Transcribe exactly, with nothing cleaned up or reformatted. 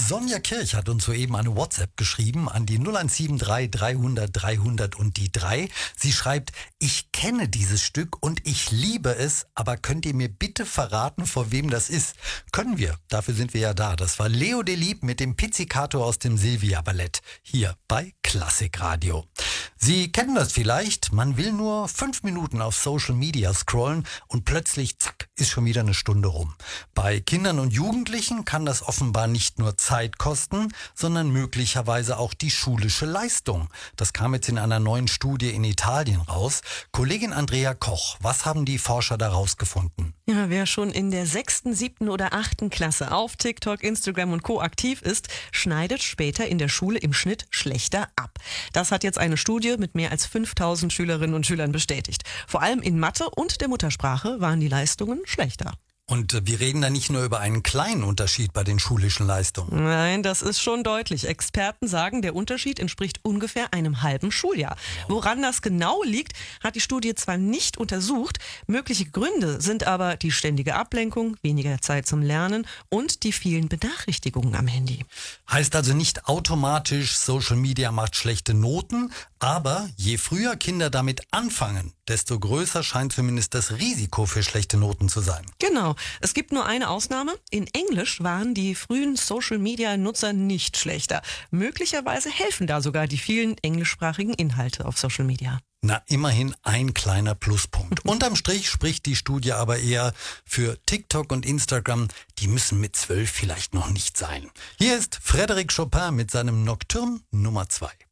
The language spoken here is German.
Sonja Kirch hat uns soeben eine WhatsApp geschrieben an die null eins sieben drei dreihundert dreihundert und die drei. Sie schreibt, ich kenne dieses Stück und ich liebe es, aber könnt ihr mir bitte verraten, vor wem das ist? Können wir, dafür sind wir ja da. Das war Leo Delibes mit dem Pizzicato aus dem Silvia Ballett, hier bei Klassikradio. Sie kennen das vielleicht, man will nur fünf Minuten auf Social Media scrollen und plötzlich, zack, ist schon wieder eine Stunde rum. Bei Kindern und Jugendlichen kann das offenbar nicht nur Zeit kosten, sondern möglicherweise auch die schulische Leistung. Das kam jetzt in einer neuen Studie in Italien raus. Kollegin Andrea Koch, was haben die Forscher da rausgefunden? Ja, wer schon in der sechsten, siebten oder achten Klasse auf TikTok, Instagram und Co. aktiv ist, schneidet später in der Schule im Schnitt schlechter ab. Das hat jetzt eine Studie mit mehr als fünftausend Schülerinnen und Schülern bestätigt. Vor allem in Mathe und der Muttersprache waren die Leistungen schlechter. Und wir reden da nicht nur über einen kleinen Unterschied bei den schulischen Leistungen. Nein, das ist schon deutlich. Experten sagen, der Unterschied entspricht ungefähr einem halben Schuljahr. Woran das genau liegt, hat die Studie zwar nicht untersucht. Mögliche Gründe sind aber die ständige Ablenkung, weniger Zeit zum Lernen und die vielen Benachrichtigungen am Handy. Heißt also nicht automatisch, Social Media macht schlechte Noten, aber je früher Kinder damit anfangen, desto größer scheint zumindest das Risiko für schlechte Noten zu sein. Genau. Es gibt nur eine Ausnahme. In Englisch waren die frühen Social-Media-Nutzer nicht schlechter. Möglicherweise helfen da sogar die vielen englischsprachigen Inhalte auf Social Media. Na, immerhin ein kleiner Pluspunkt. Unterm Strich spricht die Studie aber eher für TikTok und Instagram. Die müssen mit zwölf vielleicht noch nicht sein. Hier ist Frédéric Chopin mit seinem Nocturne Nummer zwei.